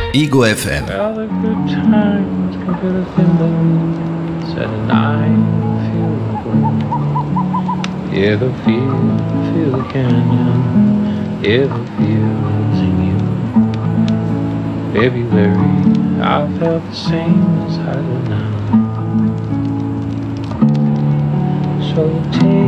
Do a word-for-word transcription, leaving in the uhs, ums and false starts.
Ego F M. Well, the good times can feel the thimble, said and I feel the gloom. Hear the feel, feel the canyon, hear the feels in you. February, I felt the same as I do now. So take